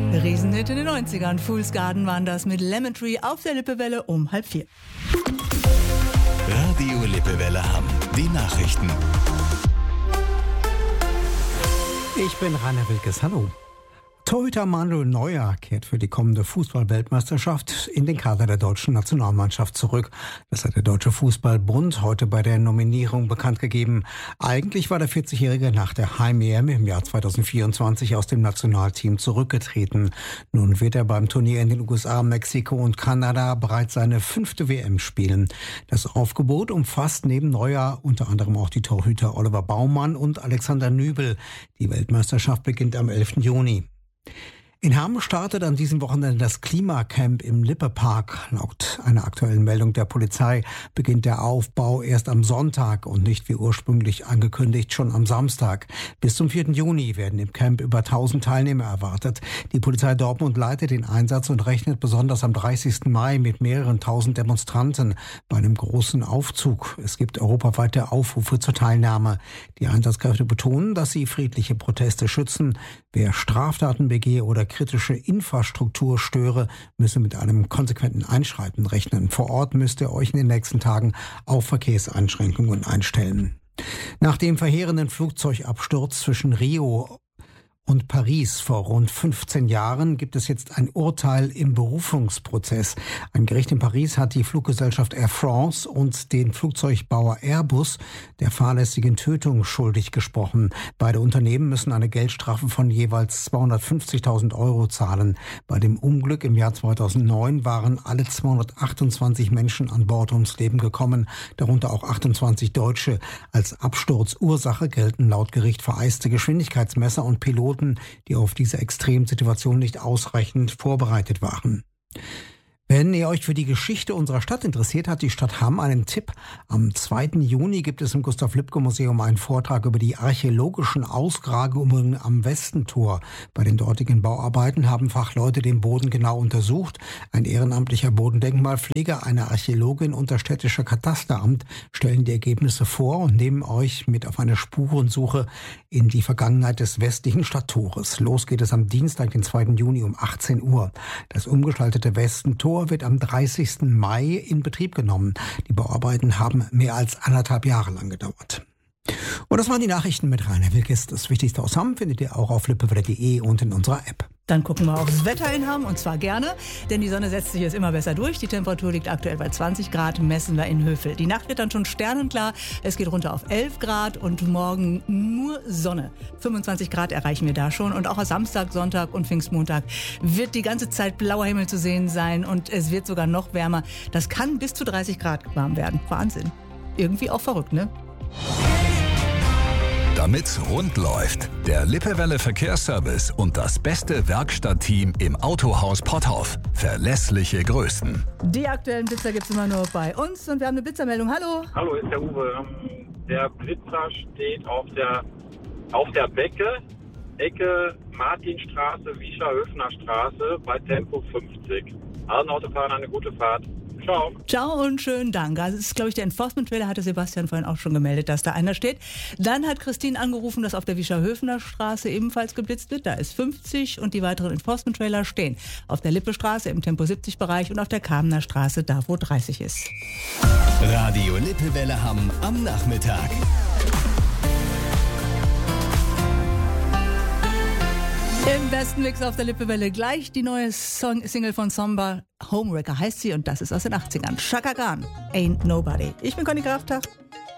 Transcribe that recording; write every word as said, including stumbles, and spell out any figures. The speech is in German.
Riesenhit in den neunzigern. Fool's Garden waren das mit Lemon Tree auf der Lippewelle um halb vier. Radio Lippewelle Hamm. Die Nachrichten. Ich bin Rainer Wilkes. Hallo. Torhüter Manuel Neuer kehrt für die kommende Fußball-Weltmeisterschaft in den Kader der deutschen Nationalmannschaft zurück. Das hat der Deutsche Fußballbund heute bei der Nominierung bekannt gegeben. Eigentlich war der vierzigjährige nach der Heim-E M im Jahr zweitausendvierundzwanzig aus dem Nationalteam zurückgetreten. Nun wird er beim Turnier in den U S A, Mexiko und Kanada bereits seine fünfte W M spielen. Das Aufgebot umfasst neben Neuer unter anderem auch die Torhüter Oliver Baumann und Alexander Nübel. Die Weltmeisterschaft beginnt am elften Juni. In Hamm startet an diesem Wochenende das Klimacamp im Lippe-Park. Laut einer aktuellen Meldung der Polizei beginnt der Aufbau erst am Sonntag und nicht wie ursprünglich angekündigt schon am Samstag. Bis zum vierten Juni werden im Camp über tausend Teilnehmer erwartet. Die Polizei Dortmund leitet den Einsatz und rechnet besonders am dreißigsten Mai mit mehreren tausend Demonstranten bei einem großen Aufzug. Es gibt europaweite Aufrufe zur Teilnahme. Die Einsatzkräfte betonen, dass sie friedliche Proteste schützen. Wer Straftaten begehe oder kritische Infrastruktur störe, müsse mit einem konsequenten Einschreiten rechnen. Vor Ort müsst ihr euch in den nächsten Tagen auf Verkehrseinschränkungen einstellen. Nach dem verheerenden Flugzeugabsturz zwischen Rio und Paris vor rund fünfzehn Jahren gibt es jetzt ein Urteil im Berufungsprozess. Ein Gericht in Paris hat die Fluggesellschaft Air France und den Flugzeugbauer Airbus der fahrlässigen Tötung schuldig gesprochen. Beide Unternehmen müssen eine Geldstrafe von jeweils zweihundertfünfzigtausend Euro zahlen. Bei dem Unglück im Jahr zweitausendneun waren alle zweihundertachtundzwanzig Menschen an Bord ums Leben gekommen, darunter auch achtundzwanzig Deutsche. Als Absturzursache gelten laut Gericht vereiste Geschwindigkeitsmesser und Piloten, die auf diese Extremsituation nicht ausreichend vorbereitet waren. Wenn ihr euch für die Geschichte unserer Stadt interessiert, hat die Stadt Hamm einen Tipp. Am zweiten Juni gibt es im Gustav-Lippke-Museum einen Vortrag über die archäologischen Ausgrabungen am Westentor. Bei den dortigen Bauarbeiten haben Fachleute den Boden genau untersucht. Ein ehrenamtlicher Bodendenkmalpfleger, eine Archäologin und das städtische Katasteramt stellen die Ergebnisse vor und nehmen euch mit auf eine Spurensuche in die Vergangenheit des westlichen Stadttores. Los geht es am Dienstag, den zweiten Juni um achtzehn Uhr. Das umgestaltete Westentor wird am dreißigsten Mai in Betrieb genommen. Die Bauarbeiten haben mehr als anderthalb Jahre lang gedauert. Und das waren die Nachrichten mit Rainer Wilkes. Das Wichtigste aus Hamm findet ihr auch auf lippewelle punkt de und in unserer App. Dann gucken wir aufs Wetter in Hamm, und zwar gerne, denn die Sonne setzt sich jetzt immer besser durch. Die Temperatur liegt aktuell bei zwanzig Grad, messen wir in Hövel. Die Nacht wird dann schon sternenklar, es geht runter auf elf Grad und morgen nur Sonne. fünfundzwanzig Grad erreichen wir da schon, und auch am Samstag, Sonntag und Pfingstmontag wird die ganze Zeit blauer Himmel zu sehen sein und es wird sogar noch wärmer. Das kann bis zu dreißig Grad warm werden. Wahnsinn. Irgendwie auch verrückt, ne? Damit's rund läuft, der Lippewelle Verkehrsservice und das beste Werkstattteam im Autohaus Potthoff. Verlässliche Größen. Die aktuellen Blitzer gibt's immer nur bei uns und wir haben eine Blitzermeldung. Hallo. Hallo, ist der Uwe. Der Blitzer steht auf der, auf der Becke, Ecke Martinstraße, Wiescher-Höfner Straße bei Tempo fünfzig. Allen Autofahrern eine gute Fahrt. Ciao. Ciao und schönen Dank. Also das ist, glaube ich, der Enforcement-Trailer, hatte Sebastian vorhin auch schon gemeldet, dass da einer steht. Dann hat Christine angerufen, dass auf der Wiescher-Höfner Straße ebenfalls geblitzt wird. Da ist fünfzig und die weiteren Enforcement-Trailer stehen auf der Lippe-Straße im Tempo siebzig Bereich und auf der Kamener Straße, da wo dreißig ist. Radio Lippewelle Hamm am Nachmittag. Im besten Mix auf der Lippewelle gleich die neue Song- Single von Somba, Homewrecker heißt sie, und das ist aus den achtzigern. Chaka Khan, Ain't Nobody. Ich bin Conny Kraftag.